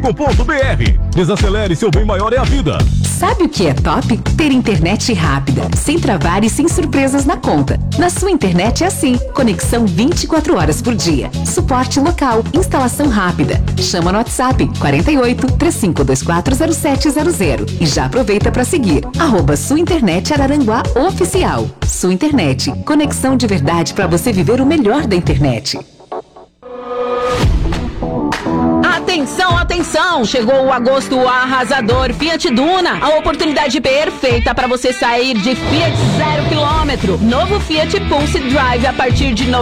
Desacelere, seu bem maior é a vida. Sabe o que é top? Ter internet rápida, sem travar e sem surpresas na conta. Na sua internet é assim, conexão 24 horas por dia. Suporte local, instalação rápida. Chama no WhatsApp 48 3524 0700 e já aproveita para seguir @Sua Internet Araranguá Oficial. Sua Internet, conexão de verdade para você viver o melhor da internet. Atenção, atenção! Chegou o agosto arrasador Fiat Duna, a oportunidade perfeita para você sair de Fiat 0 km. Novo Fiat Pulse Drive a partir de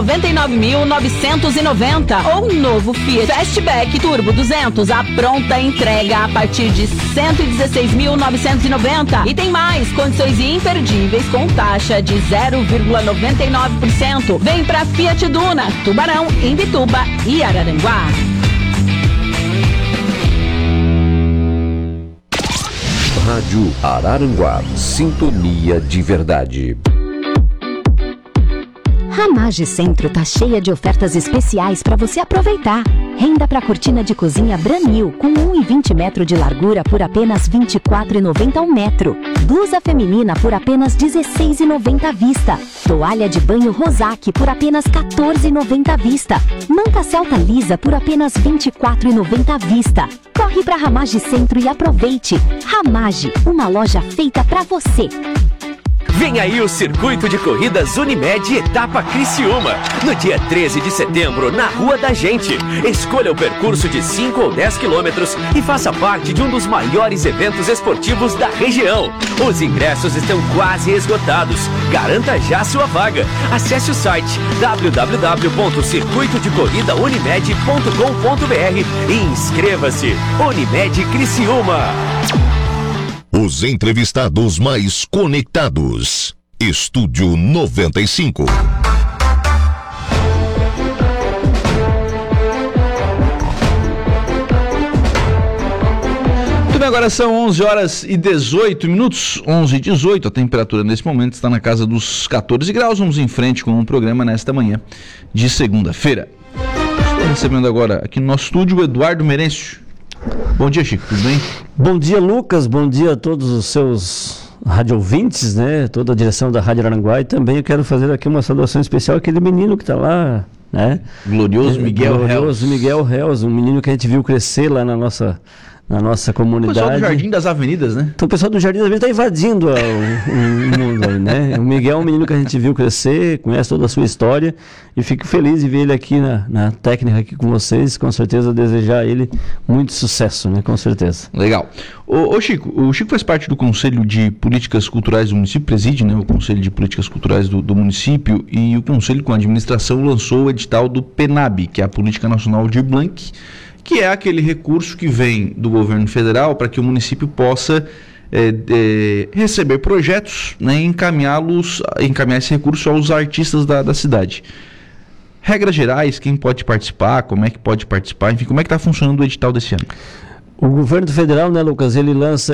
99.990 ou novo Fiat Fastback Turbo 200 a pronta entrega a partir de 116.990. E tem mais, condições imperdíveis com taxa de 0,99%. Vem pra Fiat Duna, Tubarão, Imbituba e Araranguá. Rádio Araranguá, sintonia de verdade. Ramage Centro tá cheia de ofertas especiais para você aproveitar. Renda para cortina de cozinha Branil com 1,20 metro de largura por apenas R$ 24,90 ao metro. Blusa feminina por apenas R$ 16,90 à vista. Toalha de banho Rosac por apenas R$ 14,90 à vista. Manta Celta lisa por apenas R$ 24,90 à vista. Corre para Ramage Centro e aproveite. Ramage, uma loja feita para você. Vem aí o Circuito de Corridas Unimed Etapa Criciúma, no dia 13 de setembro, na Rua da Gente. Escolha o percurso de 5 ou 10 quilômetros e faça parte de um dos maiores eventos esportivos da região. Os ingressos estão quase esgotados. Garanta já sua vaga. Acesse o site www.circuitodecorridaunimed.com.br e inscreva-se. Unimed Criciúma. Os entrevistados mais conectados. Estúdio 95. Muito bem, agora são 11 horas e 18 minutos, 11 e 18. A temperatura nesse momento está na casa dos 14 graus. Vamos em frente com um programa nesta manhã de segunda-feira. Estou recebendo agora aqui no nosso estúdio o Eduardo Merencio. Bom dia, Chico, tudo bem? Bom dia, Lucas, bom dia a todos os seus rádio-ouvintes, né? Toda a direção da Rádio Araranguá. E também eu quero fazer aqui uma saudação especial àquele menino que está lá, né? Glorioso Miguel Reus, um menino que a gente viu crescer lá na nossa comunidade. O pessoal do Jardim das Avenidas, né? Então o pessoal do Jardim das Avenidas está invadindo o mundo aí, né? O Miguel é um menino que a gente viu crescer, conhece toda a sua história e fico feliz de ver ele aqui na técnica aqui com vocês. Com certeza desejar a ele muito sucesso, né? Com certeza. Legal. O Chico faz parte do Conselho de Políticas Culturais do município, preside, né? O Conselho de Políticas Culturais do município, e o Conselho com a administração lançou o edital do PENAB, que é a Política Nacional Aldir Blanc, que é aquele recurso que vem do governo federal para que o município possa receber projetos, né, e encaminhar esse recurso aos artistas da cidade. Regras gerais, quem pode participar, como é que pode participar, enfim, como é que está funcionando o edital desse ano? O governo federal, né, Lucas, ele lança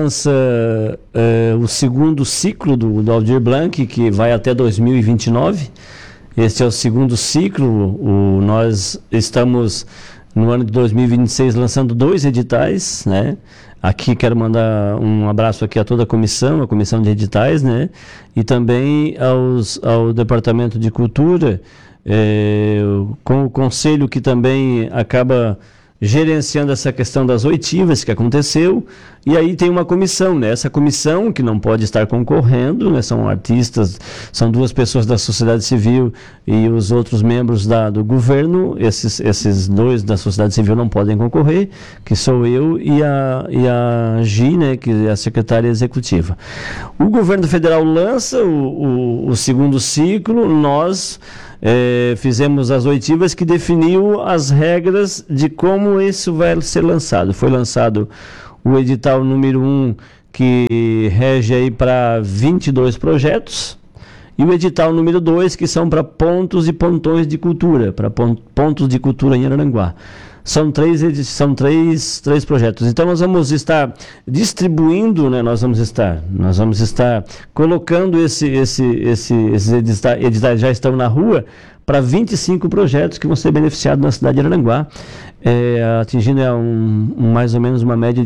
o segundo ciclo do Aldir Blanc, que vai até 2029. Este é o segundo ciclo. Nós estamos no ano de 2026 lançando 2 editais, né? Aqui quero mandar um abraço aqui a toda a comissão de editais, né? E também ao Departamento de Cultura, com o Conselho que também acaba gerenciando essa questão das oitivas que aconteceu, e aí tem uma comissão, né? Essa comissão que não pode estar concorrendo, né? São artistas, são 2 pessoas da sociedade civil e os outros membros do governo. Esses 2 da sociedade civil não podem concorrer, que sou eu e a Gi, né? Que é a secretária executiva. O governo federal lança o segundo ciclo. Nós fizemos as oitivas que definiu as regras de como isso vai ser lançado. Foi lançado o edital número 1, que rege aí para 22 projetos, e o edital número 2, que são para pontos e pontões de cultura, para pontos de cultura em Araranguá. São três projetos. Então nós vamos estar distribuindo, né? Nós vamos estar colocando esses editais já estão na rua para 25 projetos que vão ser beneficiados na cidade de Araranguá, atingindo mais ou menos uma média de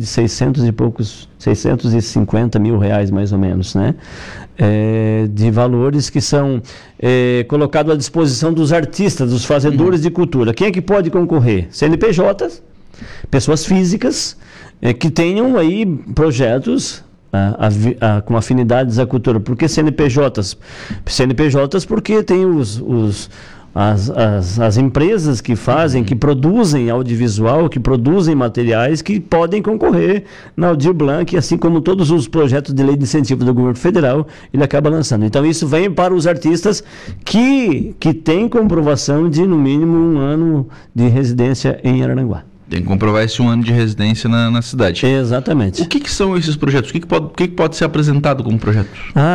650 mil reais, mais ou menos, né? De valores que são colocados à disposição dos artistas, dos fazedores de cultura. Quem é que pode concorrer? CNPJs, pessoas físicas, que tenham aí projetos com afinidades à cultura. Por que CNPJs? CNPJs porque tem as empresas que fazem, que produzem audiovisual, que produzem materiais, que podem concorrer na Aldir Blanc, assim como todos os projetos de lei de incentivo do governo federal, ele acaba lançando. Então isso vem para os artistas que têm comprovação de no mínimo 1 ano de residência em Araranguá. Tem que comprovar esse 1 ano de residência na cidade. Exatamente. O que são esses projetos? O que pode ser apresentado como projeto?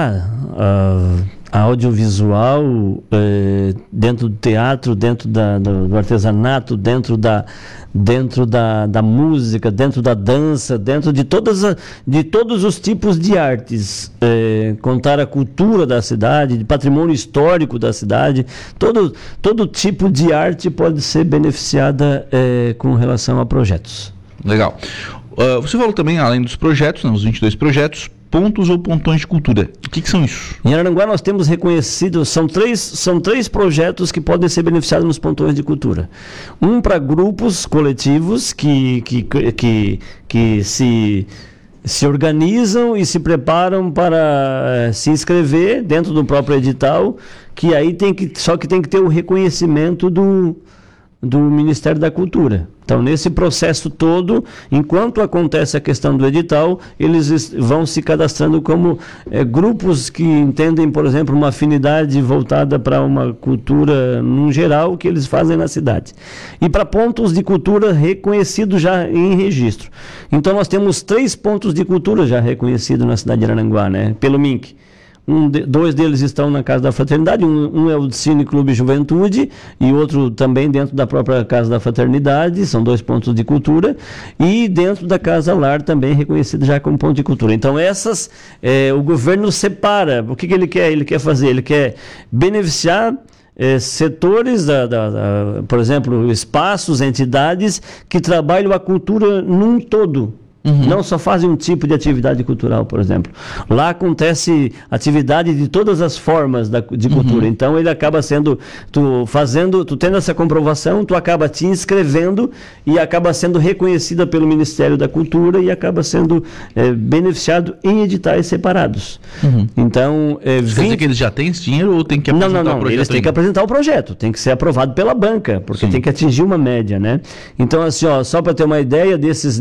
A audiovisual, dentro do teatro, dentro do artesanato, dentro da música, dentro da dança, dentro de todos os tipos de artes, contar a cultura da cidade, de patrimônio histórico da cidade, todo tipo de arte pode ser beneficiada com relação a projetos. Legal. Você falou também, além dos projetos, os 22 projetos, pontos ou pontões de cultura. O que são isso? Em Araranguá nós temos reconhecido, são três projetos que podem ser beneficiados nos pontões de cultura. Um para grupos coletivos que se organizam e se preparam para se inscrever dentro do próprio edital, que aí tem que ter o reconhecimento do Ministério da Cultura. Então, nesse processo todo, enquanto acontece a questão do edital, eles vão se cadastrando como grupos que entendem, por exemplo, uma afinidade voltada para uma cultura no geral que eles fazem na cidade. E para pontos de cultura reconhecidos já em registro. Então, nós temos 3 pontos de cultura já reconhecidos na cidade de Araranguá, né? Pelo MINC. 2 deles estão na Casa da Fraternidade, um é o Cine Clube Juventude e outro também dentro da própria Casa da Fraternidade, são 2 pontos de cultura, e dentro da Casa Lar também reconhecido já como ponto de cultura. Então o governo separa. O que ele quer? Ele quer fazer? Ele quer beneficiar setores, por exemplo, espaços, entidades que trabalham a cultura num todo. Não só fazem um tipo de atividade cultural, por exemplo. Lá acontece atividade de todas as formas de cultura. Então ele acaba sendo, tu tendo essa comprovação, tu acaba te inscrevendo e acaba sendo reconhecida pelo Ministério da Cultura e acaba sendo beneficiado em editais separados. Então, quer dizer que eles já têm esse dinheiro ou tem que apresentar o projeto? Eles têm que apresentar o projeto, tem que ser aprovado pela banca, porque tem que atingir uma média, né? Então, assim, só para ter uma ideia desses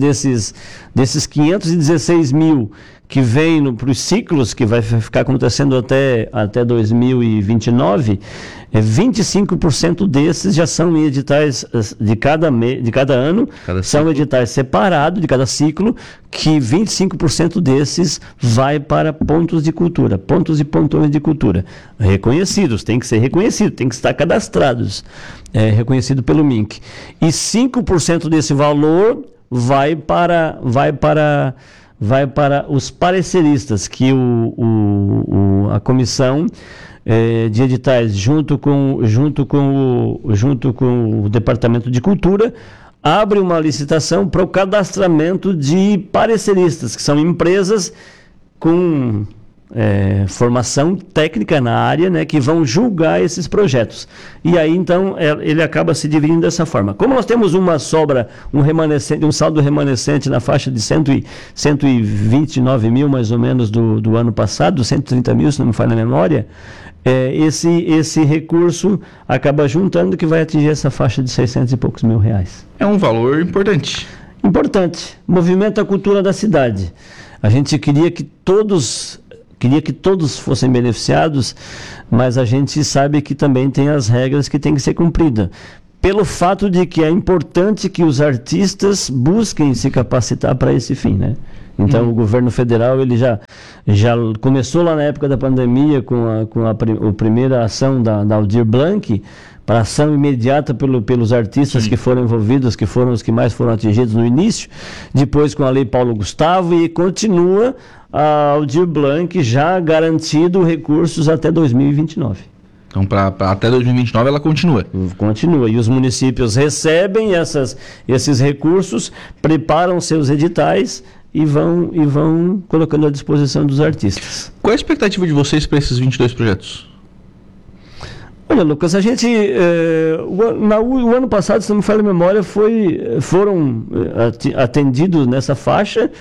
516 mil que vem para os ciclos, que vai ficar acontecendo até 2029, 25% desses já são em editais de cada ano, são editais separados de cada ciclo, que 25% desses vai para pontos de cultura, pontos e pontões de cultura, reconhecidos, tem que ser reconhecido, tem que estar cadastrados, reconhecido pelo MINC. E 5% desse valor vai para os pareceristas, que a comissão de editais, junto com o Departamento de Cultura, abre uma licitação para o cadastramento de pareceristas, que são empresas com formação técnica na área, né, que vão julgar esses projetos. E aí, então, ele acaba se dividindo dessa forma. Como nós temos uma sobra, um saldo remanescente na faixa de 129 mil, mais ou menos, do ano passado, 130 mil, se não me falha a memória, esse recurso acaba juntando, que vai atingir essa faixa de 600 e poucos mil reais. É um valor importante. Importante. Movimenta a cultura da cidade. A gente queria que todos fossem beneficiados, mas a gente sabe que também tem as regras que têm que ser cumpridas. Pelo fato de que é importante que os artistas busquem se capacitar para esse fim, né? Então, o governo federal ele já começou lá na época da pandemia com a primeira ação da Aldir Blanc, para ação imediata pelos artistas que foram envolvidos, que foram os que mais foram atingidos no início, depois com a Lei Paulo Gustavo, e continua a Aldir Blanc já garantido recursos até 2029. Então, até 2029 ela continua. Continua. E os municípios recebem esses recursos, preparam seus editais e vão colocando à disposição dos artistas. Qual é a expectativa de vocês para esses 22 projetos? Olha, Lucas, a gente, o ano passado, se não me falha a memória, foram atendidos nessa faixa,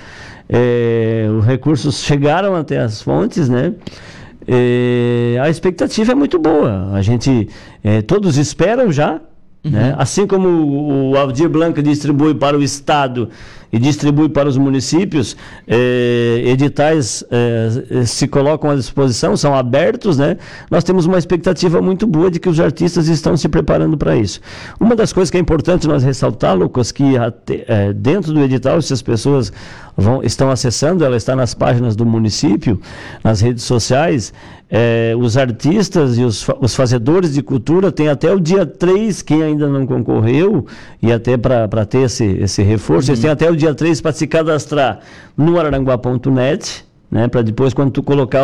os recursos chegaram até as fontes, né? A expectativa é muito boa. A gente, todos esperam já, né? Assim como o Aldir Blanc distribui para o Estado e distribui para os municípios, editais se colocam à disposição, são abertos, né? Nós temos uma expectativa muito boa de que os artistas estão se preparando para isso. Uma das coisas que é importante nós ressaltar, Lucas, que dentro do edital, se as pessoas estão acessando, ela está nas páginas do município, nas redes sociais, os artistas e os fazedores de cultura têm até o dia 3, quem ainda não concorreu, e até para ter esse reforço, eles têm até o dia 3 para se cadastrar no araranguá.net, né, para depois, quando tu colocar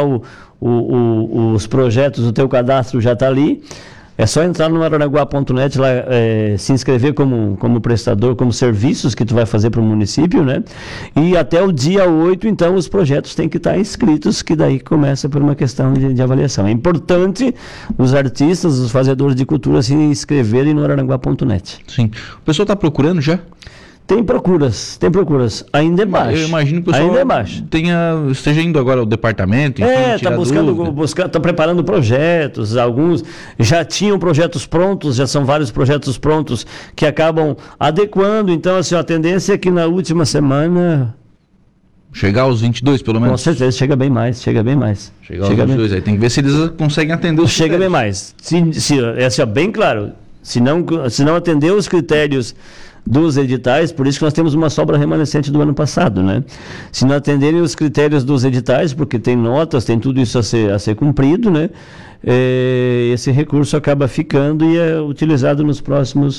os projetos, o teu cadastro já está ali. É só entrar no araranguá.net lá, se inscrever como prestador, como serviços que tu vai fazer para o município, né? E até o dia 8, então, os projetos têm que estar inscritos, que daí começa por uma questão de avaliação. É importante os artistas, os fazedores de cultura se inscreverem no araranguá.net. Sim. O pessoal está procurando já? Tem procuras. Ainda é baixo. Eu imagino que o pessoal esteja indo agora ao departamento. Está preparando projetos. Alguns já tinham projetos prontos, já são vários projetos prontos que acabam adequando. Então, assim, a tendência é que na última semana... Chegar aos 22, pelo menos? Com certeza, chega bem mais. Chegar aos 22, aí tem que ver se eles conseguem atender os critérios. Chega bem mais. É assim, bem claro, se não atender os critérios dos editais, por isso que nós temos uma sobra remanescente do ano passado, né? Se não atenderem os critérios dos editais, porque tem notas, tem tudo isso a ser cumprido, né? Esse recurso acaba ficando e é utilizado nos próximos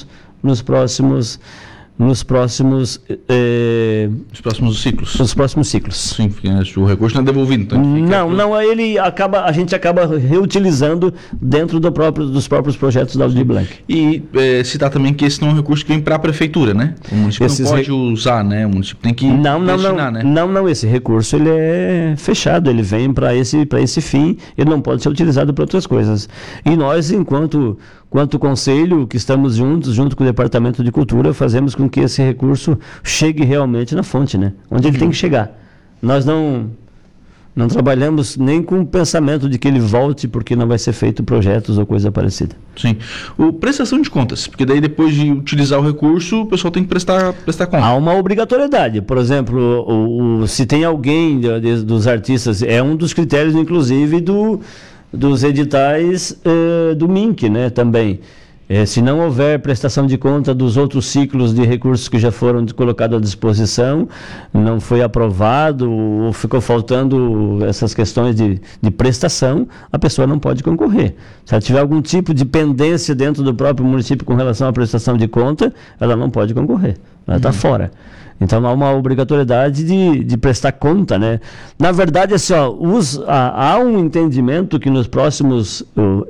ciclos. Nos próximos ciclos. Sim, porque o recurso não é devolvido. Então a gente acaba reutilizando dentro dos próprios projetos da Aldir Blanc. E citar também que esse não é um recurso que vem para a prefeitura, né? O município não pode usar, né? O município tem que destinar, né? Não, esse recurso ele é fechado, ele vem para esse fim, ele não pode ser utilizado para outras coisas. E nós, enquanto conselho, que estamos junto com o Departamento de Cultura, fazemos com que esse recurso chegue realmente na fonte, né? Onde ele tem que chegar. Nós não trabalhamos nem com o pensamento de que ele volte porque não vai ser feito projetos ou coisa parecida. Sim. Prestação de contas, porque daí depois de utilizar o recurso, o pessoal tem que prestar conta. Há uma obrigatoriedade. Por exemplo, se tem alguém dos artistas, é um dos critérios, inclusive, dos editais do MINC, né, também. Se não houver prestação de conta dos outros ciclos de recursos que já foram colocados à disposição, não foi aprovado ou ficou faltando essas questões de prestação, a pessoa não pode concorrer. Se ela tiver algum tipo de pendência dentro do próprio município com relação à prestação de conta, ela não pode concorrer, ela está fora. Então há uma obrigatoriedade de prestar conta, né? Na verdade, assim, há um entendimento que nos próximos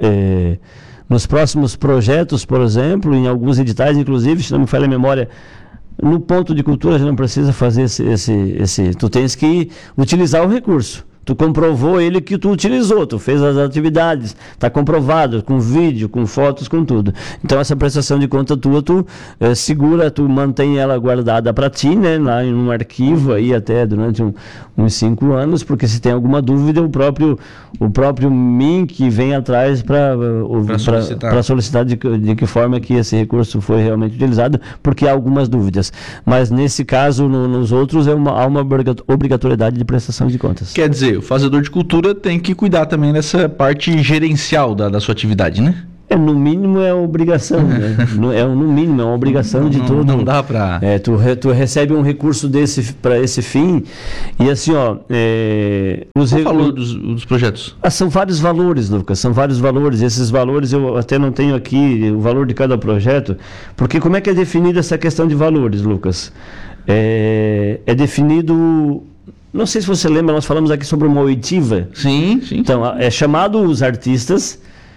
projetos, por exemplo, em alguns editais, inclusive, se não me falha a memória, no ponto de cultura já não precisa fazer esse. Tu tens que utilizar o recurso. Tu comprovou ele que tu utilizou, tu fez as atividades, está comprovado, com vídeo, com fotos, com tudo. Então essa prestação de conta tua, tu segura, tu mantém ela guardada para ti, né, lá em um arquivo aí até durante uns 5 anos, porque se tem alguma dúvida, o próprio MINC vem atrás para solicitar de que forma que esse recurso foi realmente utilizado, porque há algumas dúvidas. Mas nesse caso, nos outros, há uma obrigatoriedade de prestação de contas. Quer dizer, o fazedor de cultura tem que cuidar também dessa parte gerencial da sua atividade, né? No mínimo é obrigação, né? No mínimo é uma obrigação de todo. Não dá para... Tu recebe um recurso desse para esse fim e assim, Qual o valor dos projetos? São vários valores, Lucas, são vários valores. Esses valores eu até não tenho aqui o valor de cada projeto, porque como é que é definida essa questão de valores, Lucas? É definido... Não sei se você lembra, nós falamos aqui sobre uma oitiva. Sim. Então, é chamado os artistas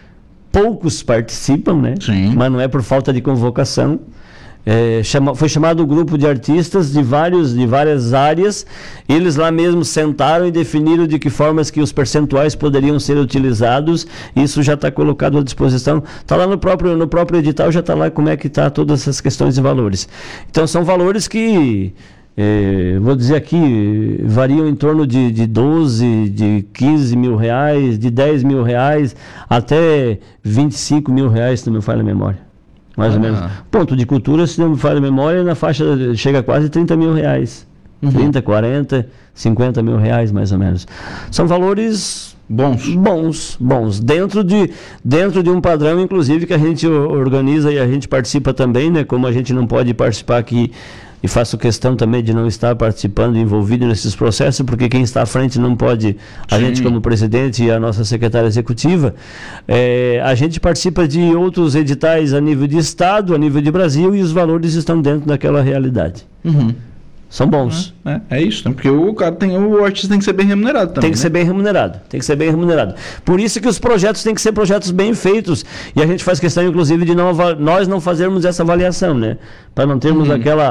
poucos participam, né? Sim. Mas não é por falta de convocação. Foi chamado um grupo de artistas de várias áreas. Eles lá mesmo sentaram e definiram de que formas que os percentuais poderiam ser utilizados. Isso já está colocado à disposição. Está lá no próprio edital, já está lá como é que está todas essas questões de valores. Então são valores que, vou dizer aqui, variam em torno de 12, de 15 mil reais, de 10 mil reais, até 25 mil reais, se não me falha a memória. Mais ou menos. Ponto de cultura, se não me falha a memória, na faixa chega a quase 30 mil reais. 30, 40, 50 mil reais, mais ou menos. São valores bons. Dentro de um padrão, inclusive, que a gente organiza e a gente participa também, né? Como a gente não pode participar aqui, e faço questão também de não estar participando, envolvido nesses processos, porque quem está à frente não pode, a gente como presidente e a nossa secretária executiva, a gente participa de outros editais a nível de Estado, a nível de Brasil, e os valores estão dentro daquela realidade. São bons. É isso, né? Porque o artista tem que ser bem remunerado também. Tem que ser bem remunerado. Por isso que os projetos têm que ser projetos bem feitos. E a gente faz questão, inclusive, de nós não fazermos essa avaliação, né? Para não termos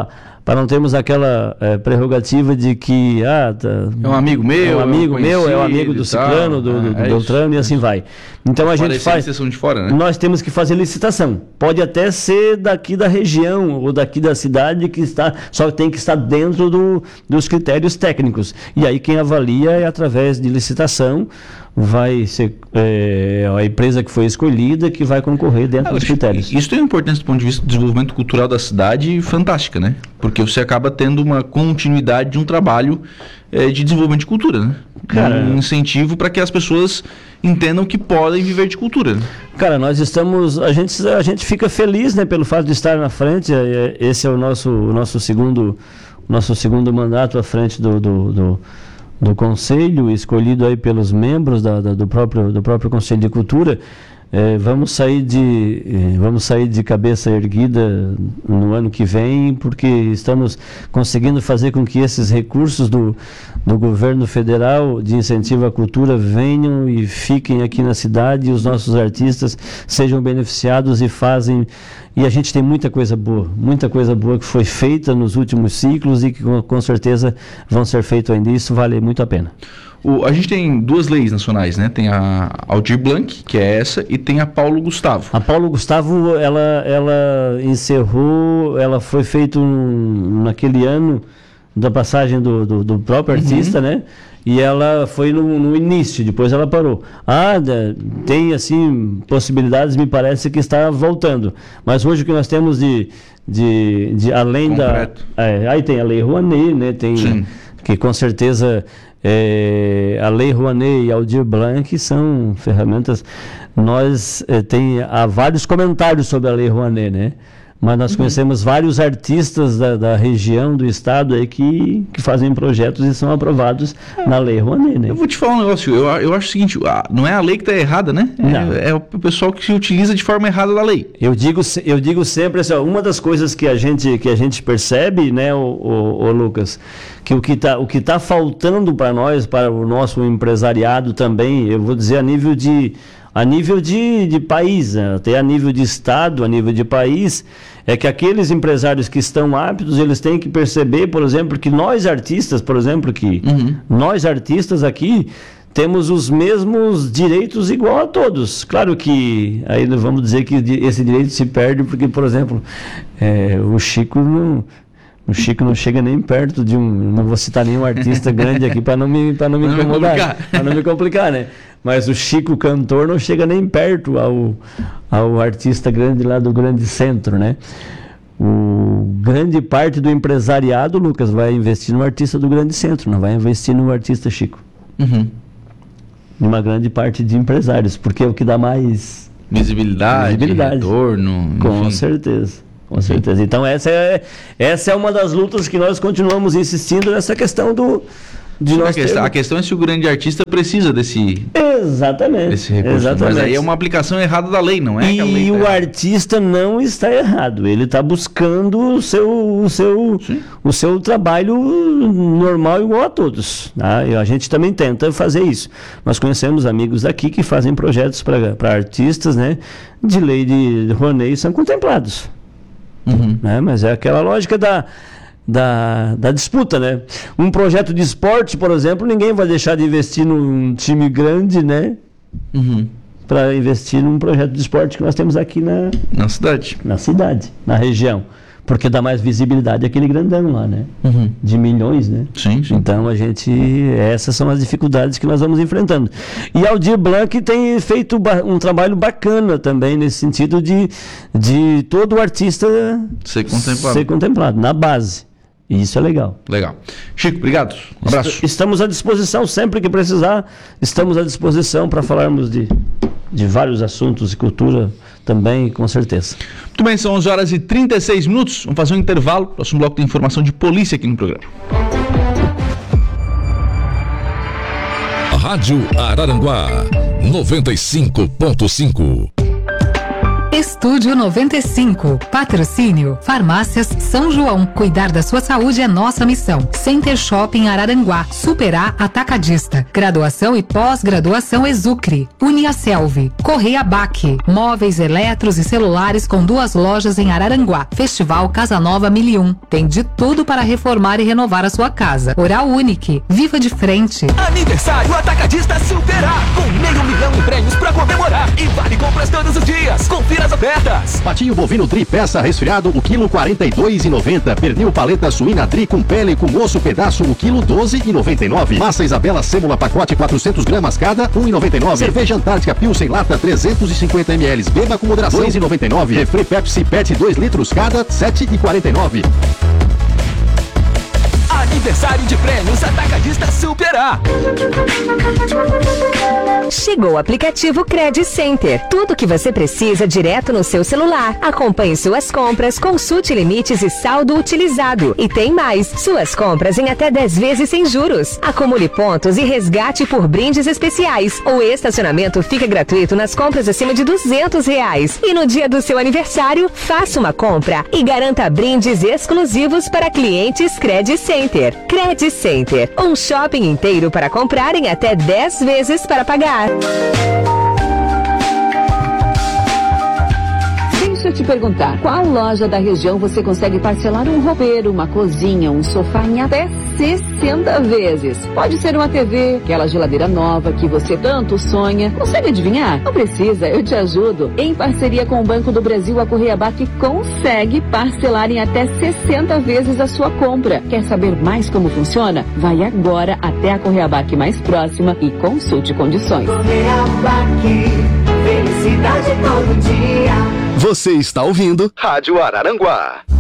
aquela prerrogativa de que é um amigo meu, é um amigo do ciclano, do Beltrano, e assim vai. Então a gente faz. De fora, né? Nós temos que fazer licitação. Pode até ser daqui da região ou daqui da cidade só tem que estar dentro dos critérios técnicos. E aí quem avalia é através de licitação. Vai ser a empresa que foi escolhida que vai concorrer dentro dos critérios. Isso tem uma importância do ponto de vista do desenvolvimento cultural da cidade fantástica, né? Porque você acaba tendo uma continuidade de um trabalho de desenvolvimento de cultura, né? Um incentivo para que as pessoas entendam que podem viver de cultura, né? Cara, a gente fica feliz, né, pelo fato de estar na frente. Esse é o nosso segundo mandato à frente do Conselho, escolhido aí pelos membros do próprio Conselho de Cultura. Vamos sair de cabeça erguida no ano que vem, porque estamos conseguindo fazer com que esses recursos do governo federal de incentivo à cultura venham e fiquem aqui na cidade, e os nossos artistas sejam beneficiados e a gente tem muita coisa boa que foi feita nos últimos ciclos e que com certeza vão ser feitos ainda. Isso vale muito a pena. A gente tem duas leis nacionais, né? Tem a Aldir Blanc, que é essa, e tem a Paulo Gustavo. A Paulo Gustavo, ela encerrou, ela foi feita naquele ano da passagem do próprio artista, né? E ela foi no início, depois ela parou. Tem assim possibilidades, me parece que está voltando. Mas hoje o que nós temos de além concreto. Aí tem a Lei Rouanet, né? Tem que com certeza a Lei Rouanet e a Aldir Blanc são ferramentas. Há vários comentários sobre a Lei Rouanet, né? Mas nós conhecemos vários artistas da região, do estado aí que fazem projetos e são aprovados na Lei Rouanet, né? Eu vou te falar um negócio, eu acho o seguinte, não é a lei que está errada, né? É o pessoal que se utiliza de forma errada da lei. Eu digo sempre assim, uma das coisas que a gente percebe, né, o Lucas, que o que tá faltando para nós, para o nosso empresariado também, eu vou dizer a nível de país, né? Até a nível de estado, a nível de país, é que aqueles empresários que estão aptos, eles têm que perceber, por exemplo, que nós artistas, nós artistas aqui temos os mesmos direitos igual a todos. Claro que aí vamos dizer que esse direito se perde porque, por exemplo, o Chico não chega nem perto de não vou citar nenhum artista grande aqui para não me incomodar, para não me complicar, né? Mas o Chico cantor não chega nem perto ao artista grande lá do Grande Centro, né? Grande parte do empresariado, Lucas, vai investir no artista do Grande Centro, não vai investir no artista Chico. Uma grande parte de empresários, porque é o que dá mais visibilidade. Retorno. Com certeza. Com certeza. Então essa é uma das lutas que nós continuamos insistindo nessa questão A questão é se o grande artista precisa desse Exatamente. recurso. Exatamente. Mas aí é uma aplicação errada da lei, não é? E o artista não está errado. Ele está buscando o seu trabalho normal igual a todos. Tá? E a gente também tenta fazer isso. Nós conhecemos amigos daqui que fazem projetos para artistas, né, de lei de Rouanet, são contemplados. Né? Mas é aquela lógica da disputa, né? Um projeto de esporte, por exemplo, ninguém vai deixar de investir num time grande, né? Para investir num projeto de esporte que nós temos aqui na cidade, na região. Porque dá mais visibilidade àquele grandão lá, né? De milhões, né? Sim. Então essas são as dificuldades que nós vamos enfrentando. E Aldir Blanc tem feito um trabalho bacana também nesse sentido de todo artista ser contemplado na base. E isso é legal. Legal. Chico, obrigado. Um abraço. Estamos à disposição, sempre que precisar, estamos à disposição para falarmos de vários assuntos e cultura também, com certeza. Muito bem, são 11h36. Vamos fazer um intervalo. Próximo bloco de informação de polícia aqui no programa. Rádio Araranguá 95.5. Estúdio 95. Patrocínio Farmácias São João. Cuidar da sua saúde é nossa missão. Center Shopping Araranguá. Superar Atacadista. Graduação e pós-graduação Exucre. Uniaselv. Correia Baque. Móveis, eletros e celulares com 2 lojas em Araranguá. Festival Casa Nova 1001. Tem de tudo para reformar e renovar a sua casa. Oral Unique. Viva de frente. Aniversário Atacadista Superar. Com 500 mil em prêmios para comemorar. E vale compras todos os dias. Confira as ofertas. Patinho bovino tri peça resfriado, o quilo R$42,90. Pernil paleta suína tri com pele com osso pedaço, o quilo R$12,99. Massa Isabela sêmula pacote 400 gramas cada, R$1,99. Cerveja Antártica Pilsen lata 350 ml. Beba com moderação, R$2,99. Refri Pepsi PET 2 litros cada, R$7,49. Aniversário de prêmios Atacadista Superar. Chegou o aplicativo Credit Center. Tudo que você precisa direto no seu celular. Acompanhe suas compras, consulte limites e saldo utilizado. E tem mais, suas compras em até 10 vezes sem juros. Acumule pontos e resgate por brindes especiais. O estacionamento fica gratuito nas compras acima de R$200. E no dia do seu aniversário, faça uma compra e garanta brindes exclusivos para clientes Credit Center. Credit Center, um shopping inteiro para comprar em até 10 vezes para pagar. Deixa eu te perguntar, qual loja da região você consegue parcelar um roupeiro, uma cozinha, um sofá em até 60 vezes? Pode ser uma TV, aquela geladeira nova que você tanto sonha. Consegue adivinhar? Não precisa, eu te ajudo. Em parceria com o Banco do Brasil, a Correia Baque consegue parcelar em até 60 vezes a sua compra. Quer saber mais como funciona? Vai agora até a Correia Baque mais próxima e consulte condições. Correia Baque, felicidade todo dia. Você está ouvindo Rádio Araranguá.